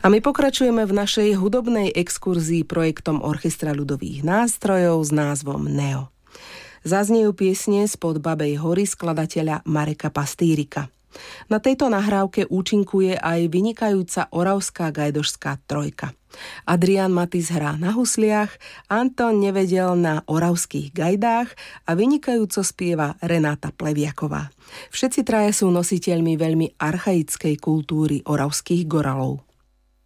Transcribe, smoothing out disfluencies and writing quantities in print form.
A my pokračujeme v našej hudobnej exkurzii projektom Orchestra ľudových nástrojov s názvom Neo. Zaznejú piesne spod Babej hory skladateľa Mareka Pastýrika. Na tejto nahrávke účinkuje aj vynikajúca oravská gajdošská trojka. Adrián Matis hrá na husliach, Anton Nevedel na oravských gajdách a vynikajúco spieva Renáta Pleviaková. Všetci traja sú nositeľmi veľmi archaickej kultúry oravských goralov.